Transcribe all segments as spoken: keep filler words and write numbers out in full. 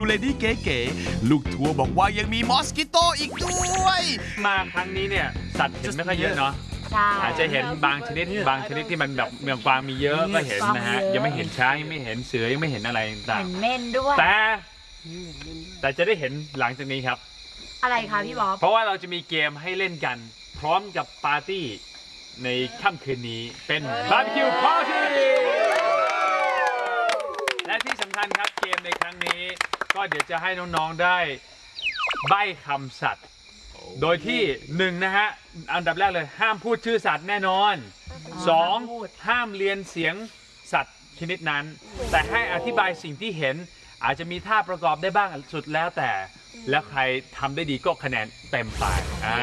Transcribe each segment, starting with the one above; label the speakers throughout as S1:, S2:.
S1: เลดี้เก๋ๆลูกทัวร์บอกว่ายังมีมอสกิโตอีกด้วย
S2: มาครั้งนี้เนี่ยสัตว์เห็นไม่ค่อยเยอะเนาะอาจจะเห็นบางชนิดบางชนิดที่มันแบบเมืองกวางมีเยอะก็เห็นนะฮะยังไม่เห็นช้างยังไม่เห็นเสือยังไม่เห็นอะไรต่าง
S3: เห็นเม่นด้วย
S2: แต่แต่จะได้เห็นหลังจากนี้ครับ
S3: อะไรคะพี่บ๊อบ
S2: เพราะว่าเราจะมีเกมให้เล่นกันพร้อมกับปาร์ตี้ในค่ำคืนนี้เป็นบาร์บีคิวปาร์ตี้และที่สำคัญครับเกมในครั้งนี้ก็เดี๋ยวจะให้น้องๆได้ใบ้คำสัตว์โดยที่หนึ่งนะฮะอันดับแรกเลยห้ามพูดชื่อสัตว์แน่นอนสองห้ามเรียนเสียงสัตว์ชนิดนั้นแต่ให้อธิบายสิ่งที่เห็นอาจจะมีท่าประกอบได้บ้างสุดแล้วแต่แล้วใครทำได้ดีก็คะแนนเต็มไป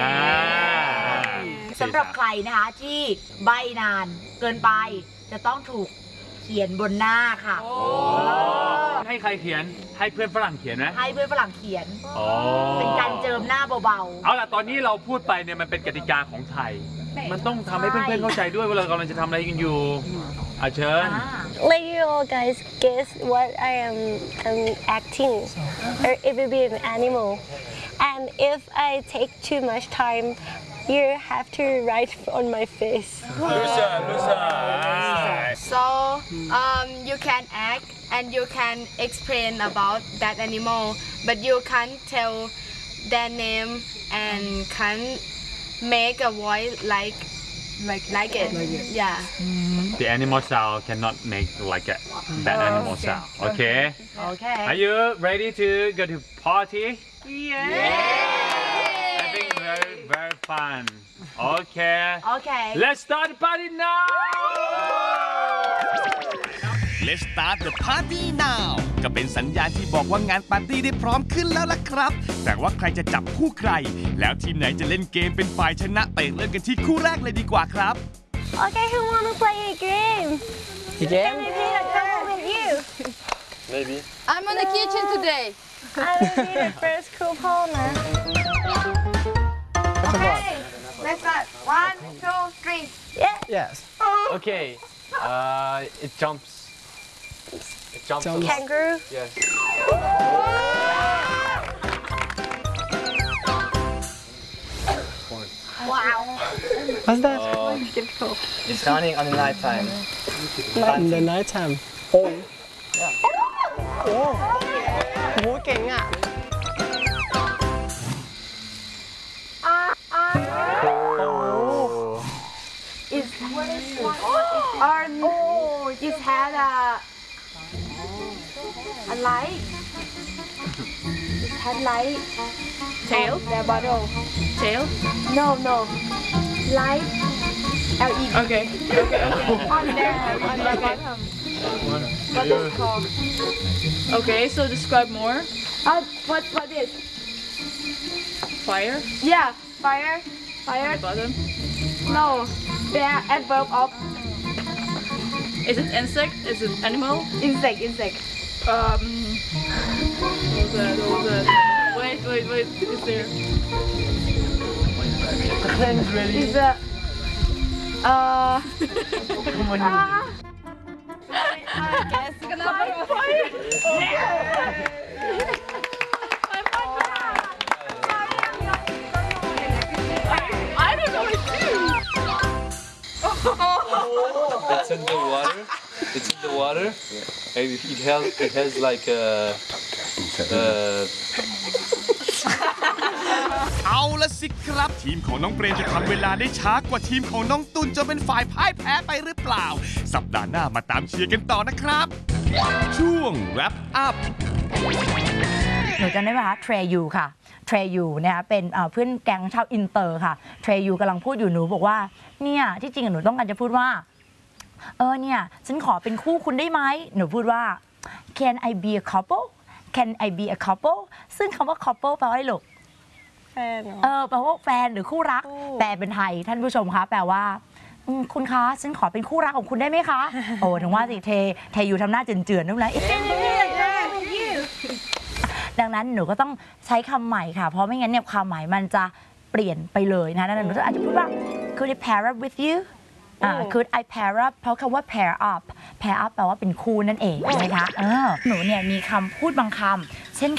S3: สำหรับใครนะคะที่ใบนานเกินไปจะต้องถูกเขียนบนหน้าค่ะ
S2: ให้ใครเขียนให้เพื่อนฝรั่งเขียนนะ
S3: ให้เพื่อนฝรั่งเขียนเป็นการเจิมหน้าเบาๆ
S2: เอาล่ะตอนนี้เราพูดไปเนี่ยมันเป็นกติกาของไทยมันต้องทำให้เพื่อนๆเข้าใจด้วยว่าเรากำลังจะทำอะไรกันอยู่อาเชิญ
S4: Let you all guys guess what I am um, acting or it will be an animal and if I take too much time you have to write on my face
S2: Lucia Lucia
S5: so um, you can act and you can explain about that animal but you can't tell their name and can't make a voice like like like it, like it. yeah
S2: the animal sound cannot make like a, that oh, animal okay. sound okay
S3: okay
S2: are you ready to go to party
S5: yeah, yeah.
S2: I think very very fun okay
S3: okay
S2: let's start the party now
S1: Let's start the party now ก็เป็นสัญญาณที่บอกว่างานปาร์ตี้ได้พร้อมขึ้นแล้วล่ะครับแต่ว่าใครจะจับคู่ใครแล้วทีมไหนจะเล่นเกมเป็นฝ่ายชนะไปเริ่มกันที่คู่แรกเลยดีกว่าครับ
S4: Okay who wanna play a game
S6: a game
S4: Can I be a couple with you
S6: Maybe
S5: I'm on the kitchen today
S4: I will be the first couple นะ
S5: Okay let's start one two three
S4: yeah
S6: yes okay uh it jumps It jumps.
S4: jumps. Kangaroo?
S6: Yes.
S4: Wow.
S6: What's that?
S4: Uh, difficult.
S6: It's running on the night time.
S7: In the night time. Oh. Yeah. Oh. โหเก่งอ่ะ
S5: Is what is it? Or oh, it had a a light. It had light. Tail. The bottle. Tail. No, no. Light. L E D. Okay. Okay. Okay. On there, on the bottom. What is it called?
S8: Okay, so describe more.
S5: Uh, what what is?
S8: Fire.
S5: Yeah, fire. Fire.
S8: The bottom.
S5: No, they are adverb of.
S8: Is it insect? Is it animal?
S5: Insect, insect.
S8: Um. What was that? What was that? Wait, wait, wait. Is there?
S5: Is a. Uh. uh I guess. Fire.
S8: I don't know it too.
S6: It's in the water. It's in the water. And it has it has like a. Uh,
S1: เอาละสิครับทีมของน้องเปรมจะทำเวลาได้ช้ากว่าทีมของน้องตุลจนเป็นฝ่ายพ่ายแพ้ไปหรือเปล่าสัปดาห์หน้ามาตามเชียร์กันต่อนะครับช่วง wrap up
S3: หนูจำได้ไหมคะเทรยูค่ะเทรยูเนี่ยเป็นเพื่อนแก๊งชาวอินเตอร์ค่ะเทรยูกำลังพูดอยู่หนูบอกว่าเนี่ยที่จริงหนูต้องการจะพูดว่าเออเนี่ยฉันขอเป็นคู่คุณได้ไหมหนูพูดว่า Can I be a couple Can I be a couple ซึ่งคำว่า couple แปลว่าอะไรลูก
S4: แฟน
S3: เออแปลว่าแฟนหรือคู่รักแปลเป็นไทยท่านผู้ชมคะแปลว่าคุณคะฉันขอเป็นคู่รักของคุณได้ไหมคะโอ้ถึงว่าสิเทเทอยู่ทำหน้าเจือนๆนั่นแหละดังนั้นหนูก็ต้องใช้คำใหม่ค่ะเพราะไม่งั้นเนี่ยความหมายมันจะเปลี่ยนไปเลยนะดังนั้นหนูอาจจะพูดว่า Could I pair up with you อ่า could I pair up เพราะคำว่า pair up pair up แปลว่าเป็นคู่นั่นเองนะคะเออหนูเนี่ยมีคำพูดบางคำเช่น